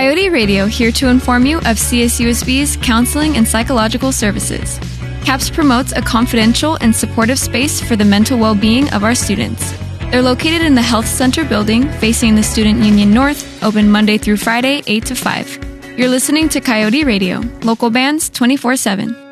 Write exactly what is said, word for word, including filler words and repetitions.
Coyote Radio, here to inform you of C S U S B's counseling and psychological services. CAPS promotes a confidential and supportive space for the mental well-being of our students. They're located in the Health Center building facing the Student Union North, open Monday through Friday, eight to five. You're listening to Coyote Radio, local bands twenty-four seven.